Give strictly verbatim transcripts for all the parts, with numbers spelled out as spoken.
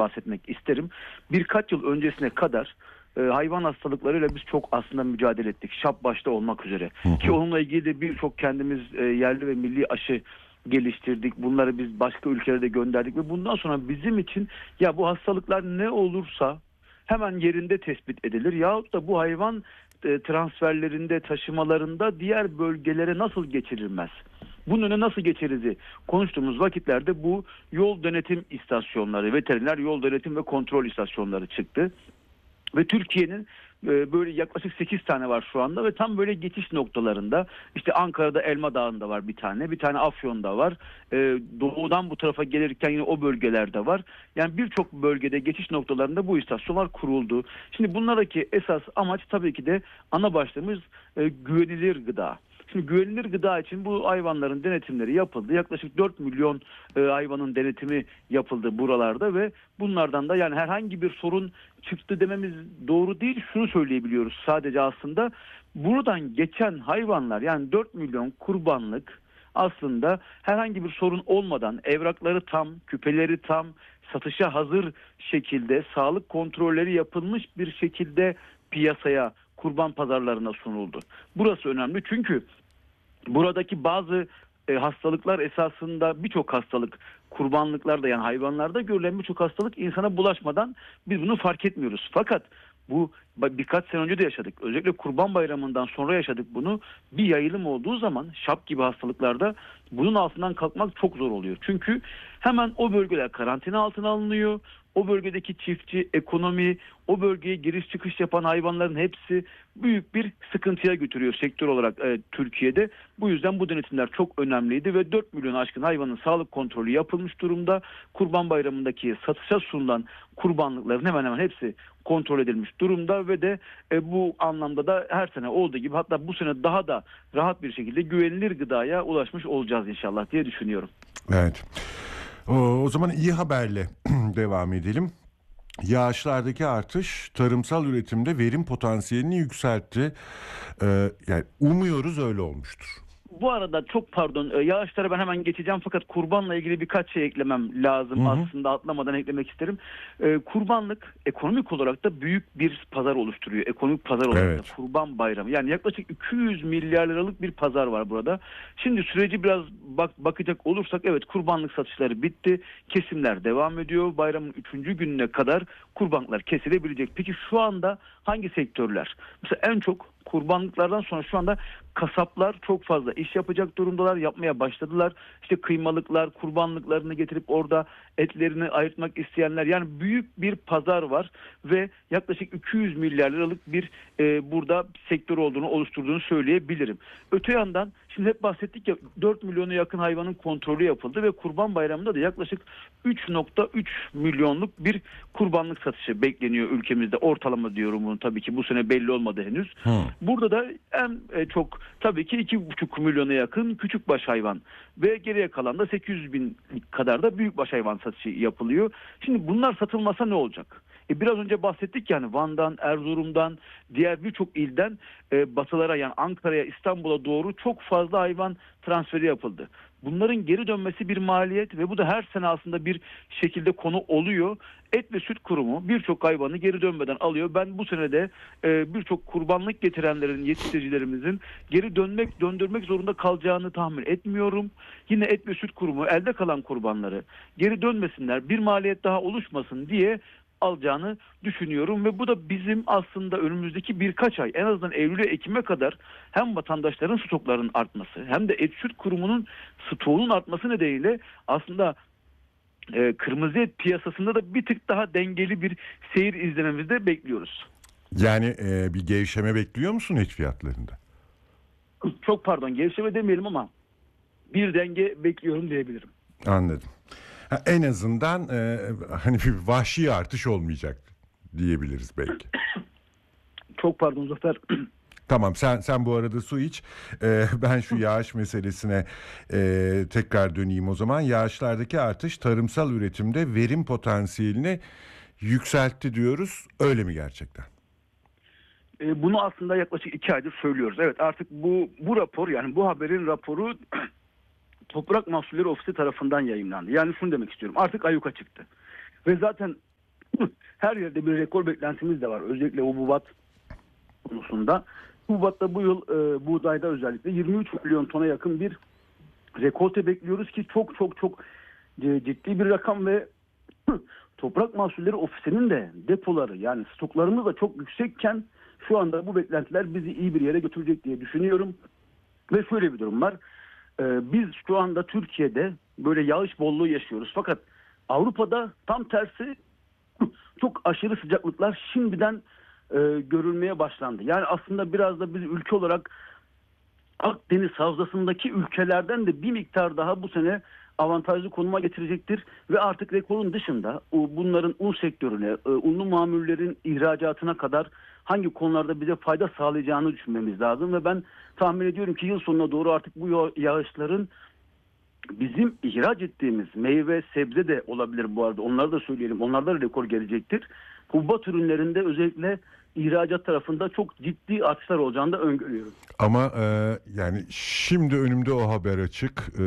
bahsetmek isterim. Birkaç yıl öncesine kadar e, hayvan hastalıklarıyla biz çok aslında mücadele ettik. Şap başta olmak üzere. Hı hı. Ki onunla ilgili de birçok kendimiz e, yerli ve milli aşı geliştirdik. Bunları biz başka ülkelere de gönderdik ve bundan sonra bizim için ya bu hastalıklar ne olursa hemen yerinde tespit edilir. Yahut da bu hayvan e, transferlerinde, taşımalarında diğer bölgelere nasıl geçirilmez? Bunun önüne nasıl geçerizi konuştuğumuz vakitlerde bu yol denetim istasyonları, veteriner yol denetim ve kontrol istasyonları çıktı. Ve Türkiye'nin e, böyle yaklaşık sekiz tane var şu anda ve tam böyle geçiş noktalarında, işte Ankara'da Elma Dağı'nda var bir tane, bir tane Afyon'da var, e, doğudan bu tarafa gelirken yine o bölgelerde var. Yani birçok bölgede geçiş noktalarında bu istasyonlar kuruldu. Şimdi bunlardaki esas amaç tabii ki de ana başlığımız e, güvenilir gıda. Şimdi güvenilir gıda için bu hayvanların denetimleri yapıldı. Yaklaşık dört milyon e, hayvanın denetimi yapıldı buralarda ve bunlardan da yani herhangi bir sorun çıktı dememiz doğru değil. Şunu söyleyebiliyoruz sadece aslında buradan geçen hayvanlar, yani dört milyon kurbanlık aslında herhangi bir sorun olmadan, evrakları tam, küpeleri tam, satışa hazır şekilde, sağlık kontrolleri yapılmış bir şekilde piyasaya, kurban pazarlarına sunuldu. Burası önemli çünkü buradaki bazı e, hastalıklar esasında birçok hastalık kurbanlıklarda, yani hayvanlarda görülen birçok hastalık insana bulaşmadan biz bunu fark etmiyoruz. Fakat bu birkaç sene önce de yaşadık. Özellikle Kurban Bayramı'ndan sonra yaşadık bunu. Bir yayılım olduğu zaman şap gibi hastalıklarda bunun altından kalkmak çok zor oluyor. Çünkü hemen o bölgeler karantina altına alınıyor. O bölgedeki çiftçi, ekonomi, o bölgeye giriş çıkış yapan hayvanların hepsi büyük bir sıkıntıya götürüyor sektör olarak e, Türkiye'de. Bu yüzden bu denetimler çok önemliydi ve dört milyon aşkın hayvanın sağlık kontrolü yapılmış durumda. Kurban Bayramı'ndaki satışa sunulan kurbanlıkların hemen hemen hepsi kontrol edilmiş durumda ve de e, bu anlamda da her sene olduğu gibi, hatta bu sene daha da rahat bir şekilde güvenilir gıdaya ulaşmış olacağız inşallah diye düşünüyorum. Evet. O, o zaman iyi haberle devam edelim. Yağışlardaki artış tarımsal üretimde verim potansiyelini yükseltti. Ee, yani umuyoruz öyle olmuştur. Bu arada çok pardon, yağışlara ben hemen geçeceğim fakat kurbanla ilgili birkaç şey eklemem lazım. Hı hı. Aslında atlamadan eklemek isterim. Ee, kurbanlık ekonomik olarak da büyük bir pazar oluşturuyor. Ekonomik pazar olarak evet. da Kurban Bayramı. Yani yaklaşık iki yüz milyar liralık bir pazar var burada. Şimdi süreci biraz bak bakacak olursak evet, kurbanlık satışları bitti. Kesimler devam ediyor. Bayramın üçüncü gününe kadar kurbanlıklar kesilebilecek. Peki şu anda hangi sektörler? Mesela en çok kurbanlıklardan sonra şu anda kasaplar çok fazla iş yapacak durumdalar, yapmaya başladılar. İşte kıymalıklar, kurbanlıklarını getirip orada etlerini ayırtmak isteyenler, yani büyük bir pazar var ve yaklaşık iki yüz milyar liralık bir e, burada sektör olduğunu oluşturduğunu söyleyebilirim. Öte yandan şimdi hep bahsettik ya, dört milyona yakın hayvanın kontrolü yapıldı ve Kurban Bayramı'nda da yaklaşık üç nokta üç milyonluk bir kurbanlık satışı bekleniyor ülkemizde. Ortalama diyorum bunu, tabii ki bu sene belli olmadı henüz. Hmm. Burada da en e, çok tabii ki iki buçuk milyona yakın küçükbaş hayvan ve geriye kalan da sekiz yüz bin kadar da büyükbaş hayvan satışı yapılıyor. Şimdi bunlar satılmasa ne olacak? E biraz önce bahsettik, yani Van'dan, Erzurum'dan, diğer birçok ilden e, batılara, yani Ankara'ya, İstanbul'a doğru çok fazla hayvan transferi yapıldı. Bunların geri dönmesi bir maliyet ve bu da her sene aslında bir şekilde konu oluyor. Et ve Süt Kurumu birçok hayvanı geri dönmeden alıyor. Ben bu sene de e, birçok kurbanlık getirenlerin, yetiştiricilerimizin geri dönmek, döndürmek zorunda kalacağını tahmin etmiyorum. Yine Et ve Süt Kurumu elde kalan kurbanları geri dönmesinler, bir maliyet daha oluşmasın diye alacağını düşünüyorum ve bu da bizim aslında önümüzdeki birkaç ay, en azından Eylül'e Ekim'e kadar hem vatandaşların stoklarının artması hem de Et Süt Kurumu'nun stoğunun artması nedeniyle aslında e, kırmızı et piyasasında da bir tık daha dengeli bir seyir izlememizi de bekliyoruz. Yani e, bir gevşeme bekliyor musun et fiyatlarında? Çok pardon, gevşeme demeyelim ama bir denge bekliyorum diyebilirim. Anladım. Ha, en azından e, hani bir vahşi artış olmayacak diyebiliriz belki. Çok pardon Zafer. Tamam, sen sen bu arada su iç. Ee, ben şu yağış meselesine e, tekrar döneyim o zaman. Yağışlardaki artış tarımsal üretimde verim potansiyelini yükseltti diyoruz. Öyle mi gerçekten? E, bunu aslında yaklaşık iki aydır söylüyoruz. Evet, artık bu bu rapor, yani bu haberin raporu Toprak Mahsulleri Ofisi tarafından yayımlandı. Yani şunu demek istiyorum. Artık ayyuka çıktı. Ve zaten her yerde bir rekor beklentimiz de var. Özellikle hububat konusunda. Hububatta bu yıl e, buğdayda özellikle yirmi üç milyon tona yakın bir rekolte bekliyoruz ki çok çok çok e, ciddi bir rakam ve Toprak Mahsulleri Ofisi'nin de depoları yani stoklarımız da çok yüksekken şu anda bu beklentiler bizi iyi bir yere götürecek diye düşünüyorum. Ve şöyle bir durum var. Ee, biz şu anda Türkiye'de böyle yağış bolluğu yaşıyoruz. Fakat Avrupa'da tam tersi çok aşırı sıcaklıklar şimdiden e, görülmeye başlandı. Yani aslında biraz da biz ülke olarak Akdeniz Havzası'ndaki ülkelerden de bir miktar daha bu sene avantajlı konuma getirecektir. Ve artık rekorun dışında bunların un sektörüne, unlu mamullerin ihracatına kadar hangi konularda bize fayda sağlayacağını düşünmemiz lazım. Ve ben tahmin ediyorum ki yıl sonuna doğru artık bu yağışların bizim ihraç ettiğimiz meyve, sebze de olabilir bu arada. Onları da söyleyelim. Onlarda da rekor gelecektir. Hububat ürünlerinde özellikle ihracat tarafında çok ciddi artışlar olacağını da öngörüyorum. Ama e, yani şimdi önümde o haber açık. E,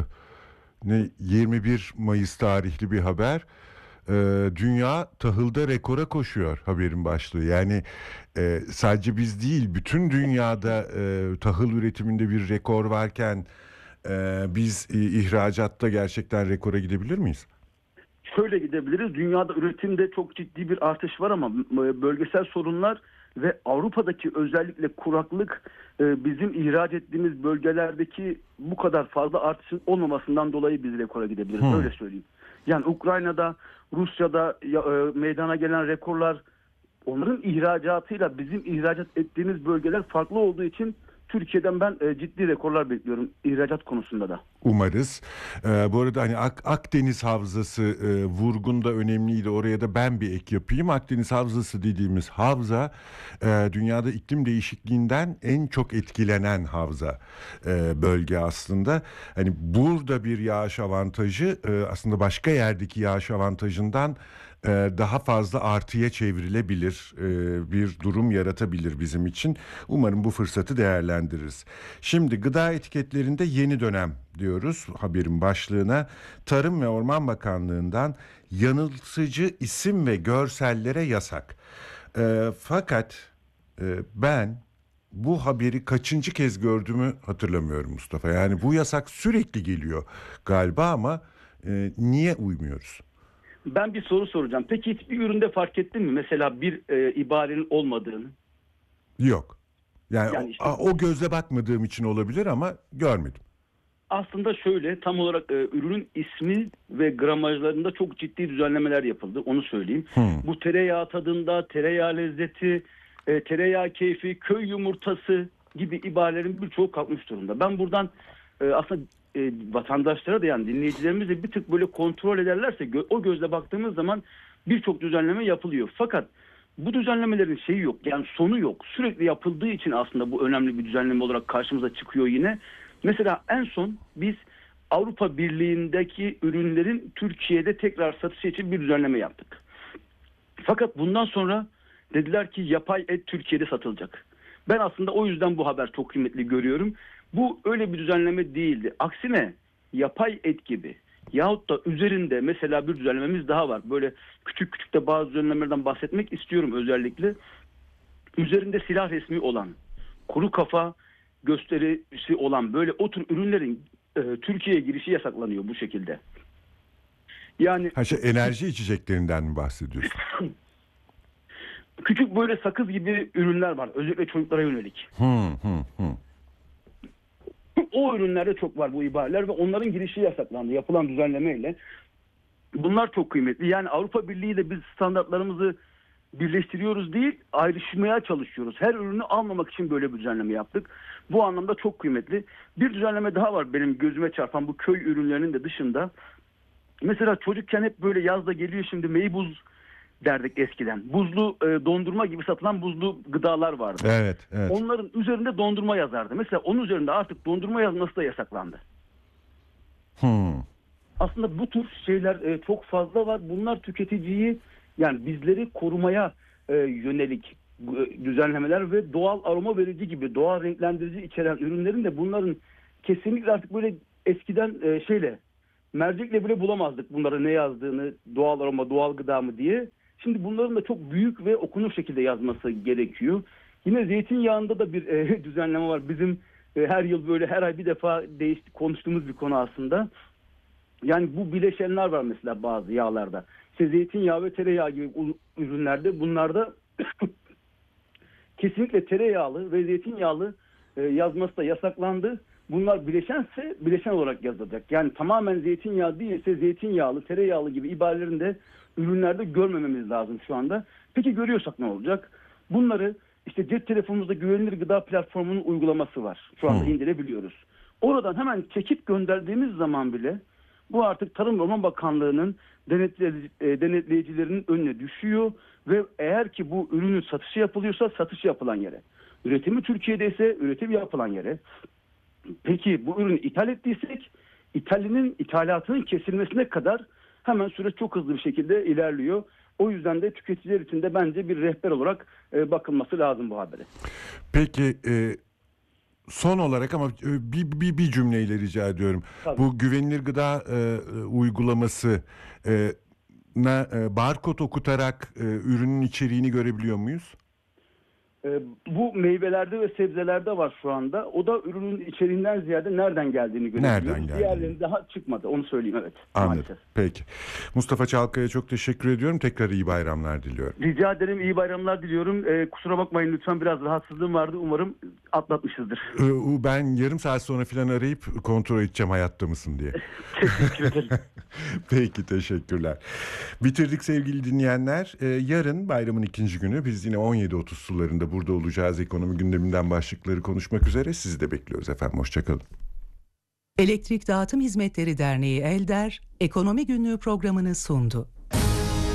ne yirmi bir Mayıs tarihli bir haber. E, dünya tahılda rekora koşuyor haberin başlığı. Yani e, sadece biz değil, bütün dünyada e, tahıl üretiminde bir rekor varken e, biz e, ihracatta gerçekten rekora gidebilir miyiz? Şöyle gidebiliriz. Dünyada üretimde çok ciddi bir artış var ama bölgesel sorunlar ve Avrupa'daki özellikle kuraklık bizim ihraç ettiğimiz bölgelerdeki bu kadar fazla artışın olmamasından dolayı biz rekora gidebiliriz. Hmm. Öyle söyleyeyim. Yani Ukrayna'da, Rusya'da meydana gelen rekorlar onların ihracatıyla bizim ihracat ettiğimiz bölgeler farklı olduğu için Türkiye'den ben e, ciddi rekorlar bekliyorum ihracat konusunda da. Umarız. Ee, bu arada hani Ak- Akdeniz Havzası e, vurgun da önemliydi. Oraya da ben bir ek yapayım. Akdeniz Havzası dediğimiz havza e, dünyada iklim değişikliğinden en çok etkilenen havza e, bölge aslında. Hani burada bir yağış avantajı e, aslında başka yerdeki yağış avantajından daha fazla artıya çevrilebilir, bir durum yaratabilir bizim için. Umarım bu fırsatı değerlendiririz. Şimdi gıda etiketlerinde yeni dönem diyoruz haberin başlığına. Tarım ve Orman Bakanlığı'ndan yanıltıcı isim ve görsellere yasak. Fakat ben bu haberi kaçıncı kez gördüğümü hatırlamıyorum Mustafa. Yani bu yasak sürekli geliyor galiba ama niye uymuyoruz? Ben bir soru soracağım. Peki hiçbir üründe fark ettin mi? Mesela bir e, ibarenin olmadığını. Yok. Yani, yani işte, o, o gözle bakmadığım için olabilir ama görmedim. Aslında şöyle tam olarak e, ürünün ismi ve gramajlarında çok ciddi düzenlemeler yapıldı. Onu söyleyeyim. Hmm. Bu tereyağı tadında, tereyağı lezzeti, e, tereyağı keyfi, köy yumurtası gibi ibarelerin birçoğu kalkmış durumda. Ben buradan e, aslında E, vatandaşlara da yani dinleyicilerimiz de bir tık böyle kontrol ederlerse gö- o gözle baktığımız zaman birçok düzenleme yapılıyor. Fakat bu düzenlemelerin şeyi yok yani sonu yok. Sürekli yapıldığı için aslında bu önemli bir düzenleme olarak karşımıza çıkıyor yine. Mesela en son biz Avrupa Birliği'ndeki ürünlerin Türkiye'de tekrar satışı için bir düzenleme yaptık. Fakat bundan sonra dediler ki yapay et Türkiye'de satılacak. Ben aslında o yüzden bu haber çok kıymetli görüyorum. Bu öyle bir düzenleme değildi. Aksine yapay et gibi yahut da üzerinde mesela bir düzenlememiz daha var. Böyle küçük küçük de bazı düzenlemelerden bahsetmek istiyorum özellikle. Üzerinde silah resmi olan, kuru kafa gösterisi olan böyle o tür ürünlerin e, Türkiye'ye girişi yasaklanıyor bu şekilde. Yani ha şey, enerji içeceklerinden mi bahsediyorsun? Küçük böyle sakız gibi ürünler var. Özellikle çocuklara yönelik. Hmm, hmm, hmm. O ürünlerde çok var bu ibareler ve onların girişi yasaklandı yapılan düzenlemeyle. Bunlar çok kıymetli. Yani Avrupa Birliği ile biz standartlarımızı birleştiriyoruz değil, ayrışmaya çalışıyoruz. Her ürünü almamak için böyle bir düzenleme yaptık. Bu anlamda çok kıymetli. Bir düzenleme daha var benim gözüme çarpan bu köy ürünlerinin de dışında. Mesela çocukken hep böyle yazda geliyor şimdi meybuz derdik eskiden. Buzlu e, dondurma gibi satılan buzlu gıdalar vardı. Evet, evet. Onların üzerinde dondurma yazardı. Mesela onun üzerinde artık dondurma yazması da yasaklandı. Hmm. Aslında bu tür şeyler e, çok fazla var. Bunlar tüketiciyi yani bizleri korumaya e, yönelik e, düzenlemeler ve doğal aroma verici gibi doğal renklendirici içeren ürünlerin de bunların kesinlikle artık böyle eskiden e, şeyle mercekle bile bulamazdık bunlara ne yazdığını doğal aroma doğal gıda mı diye. Şimdi bunların da çok büyük ve okunur şekilde yazması gerekiyor. Yine zeytinyağında da bir e, düzenleme var. Bizim e, her yıl böyle her ay bir defa değiş, konuştuğumuz bir konu aslında. Yani bu bileşenler var mesela bazı yağlarda. İşte zeytinyağı ve tereyağı gibi ürünlerde bunlarda kesinlikle tereyağlı ve zeytinyağlı e, yazması da yasaklandı. Bunlar bileşense bileşen olarak yazılacak. Yani tamamen zeytinyağı değilse zeytinyağlı, tereyağlı gibi ibarelerini de ürünlerde görmememiz lazım şu anda. Peki görüyorsak ne olacak? Bunları işte cep telefonumuzda güvenilir gıda platformunun uygulaması var. Şu anda hmm. indirebiliyoruz. Oradan hemen çekip gönderdiğimiz zaman bile bu artık Tarım ve Orman Bakanlığı'nın denetleyicilerinin önüne düşüyor ve eğer ki bu ürünün satışı yapılıyorsa satış yapılan yere, üretimi Türkiye'de ise üretim yapılan yere, peki bu ürünü ithal ettiysek ithalinin ithalatının kesilmesine kadar hemen süreç çok hızlı bir şekilde ilerliyor. O yüzden de tüketiciler için de bence bir rehber olarak e, bakılması lazım bu habere. Peki e, son olarak ama bir, bir, bir cümleyle rica ediyorum. Tabii. Bu güvenilir gıda e, uygulaması e, na, e, barkod okutarak e, ürünün içeriğini görebiliyor muyuz? E, bu meyvelerde ve sebzelerde var şu anda. O da ürünün içeriğinden ziyade nereden geldiğini görebiliyoruz. Nereden geldiğini. Diğerleri daha çıkmadı. Onu söyleyeyim, evet. Anladım. Maalesef. Peki. Mustafa Çalkaya çok teşekkür ediyorum. Tekrar iyi bayramlar diliyorum. Rica ederim. İyi bayramlar diliyorum. E, kusura bakmayın lütfen, biraz rahatsızlığım vardı. Umarım atlatmışızdır. E, ben yarım saat sonra falan arayıp kontrol edeceğim hayatta mısın diye. Teşekkür ederim. Peki, teşekkürler. Bitirdik sevgili dinleyenler. Ee, yarın bayramın ikinci günü biz yine on yedi otuz sularında burada olacağız. Ekonomi gündeminden başlıkları konuşmak üzere. Sizi de bekliyoruz efendim. Hoşçakalın. Elektrik Dağıtım Hizmetleri Derneği Elder, Ekonomi Günlüğü programını sundu.